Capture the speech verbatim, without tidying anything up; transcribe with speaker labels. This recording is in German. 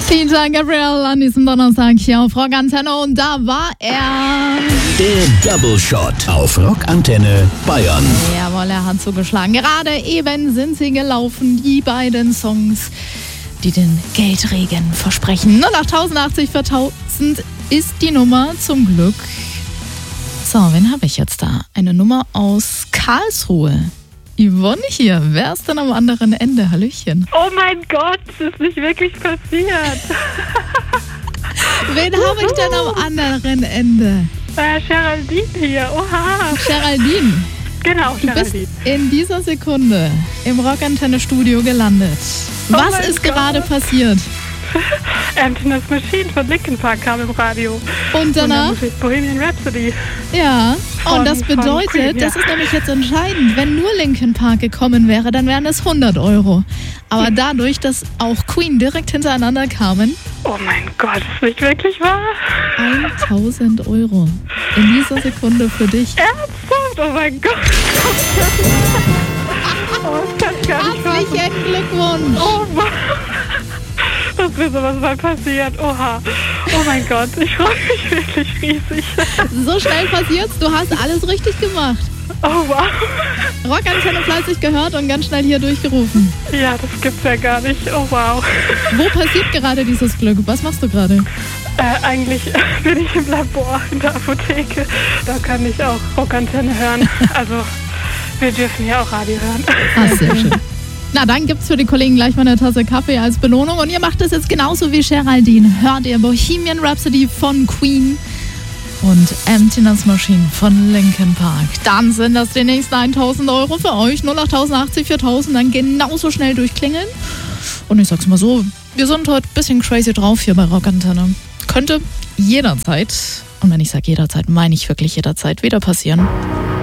Speaker 1: Peter Gabriel an diesem Donnerstag hier auf Rock Antenne und da war er.
Speaker 2: Der Double Shot auf Rock Antenne Bayern.
Speaker 1: Jawohl, er hat zugeschlagen. Gerade eben sind sie gelaufen, die beiden Songs, die den Geldregen versprechen. null acht achtzig für tausend ist die Nummer zum Glück. So, wen habe ich jetzt da? Eine Nummer aus Karlsruhe. Yvonne hier. Wer ist denn am anderen Ende? Hallöchen.
Speaker 3: Oh mein Gott, das ist nicht wirklich passiert.
Speaker 1: Wen habe ich denn am anderen Ende?
Speaker 3: Äh, Geraldine hier, oha.
Speaker 1: Geraldine.
Speaker 3: Genau,
Speaker 1: Du bist
Speaker 3: Geraldine.
Speaker 1: in dieser Sekunde im Rock Antenne Studio gelandet. Was
Speaker 3: mein
Speaker 1: ist
Speaker 3: Gott.
Speaker 1: gerade passiert?
Speaker 3: Emptiness Machine von Linkin Park kam im Radio.
Speaker 1: Und danach?
Speaker 3: Und dann Bohemian Rhapsody.
Speaker 1: Ja,
Speaker 3: Von-
Speaker 1: und das
Speaker 3: von
Speaker 1: bedeutet,
Speaker 3: Queen, ja.
Speaker 1: das ist nämlich jetzt entscheidend, wenn nur Linkin Park gekommen wäre, dann wären es hundert Euro. Aber dadurch, dass auch Queen direkt hintereinander kamen,
Speaker 3: Oh mein Gott, ist nicht wirklich wahr?
Speaker 1: tausend Euro in dieser Sekunde für dich.
Speaker 3: Ernsthaft? Oh mein Gott. Oh, das kann ich gar nicht fassen.
Speaker 1: Herzlichen Glückwunsch!
Speaker 3: Oh Mann. Dass mir sowas mal passiert. Oha. Oh mein Gott, ich freue mich wirklich riesig.
Speaker 1: So schnell passiert's, du hast alles richtig gemacht.
Speaker 3: Oh wow.
Speaker 1: Rock Antenne fleißig gehört und ganz schnell hier durchgerufen.
Speaker 3: Ja, das gibt's ja gar nicht. Oh wow.
Speaker 1: Wo passiert gerade dieses Glück? Was machst du gerade?
Speaker 3: Äh, eigentlich bin ich im Labor in der Apotheke. Da kann ich auch Rockantenne hören. Also, wir dürfen ja auch Radio hören.
Speaker 1: Ah, sehr schön. Na, dann gibt's für die Kollegen gleich mal eine Tasse Kaffee als Belohnung. Und ihr macht das jetzt genauso wie Geraldine. Hört ihr Bohemian Rhapsody von Queen und Emptiness Machine von Linkin Park. Dann sind das die nächsten tausend Euro für euch. null acht achtzig für tausend, dann genauso schnell durchklingeln. Und ich sag's mal so, wir sind heute ein bisschen crazy drauf hier bei Rock Antenne. Könnte jederzeit, und wenn ich sage jederzeit, meine ich wirklich jederzeit, wieder passieren.